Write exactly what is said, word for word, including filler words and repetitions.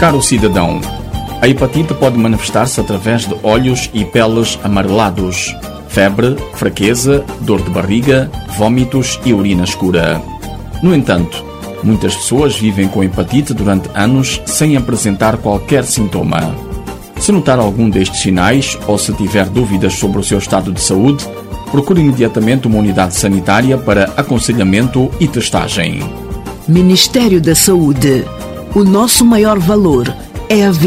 Caro cidadão, a hepatite pode manifestar-se através de olhos e peles amarelados, febre, fraqueza, dor de barriga, vômitos e urina escura. No entanto, muitas pessoas vivem com hepatite durante anos sem apresentar qualquer sintoma. Se notar algum destes sinais ou se tiver dúvidas sobre o seu estado de saúde, procure imediatamente uma unidade sanitária para aconselhamento e testagem. Ministério da Saúde. O nosso maior valor é a vida.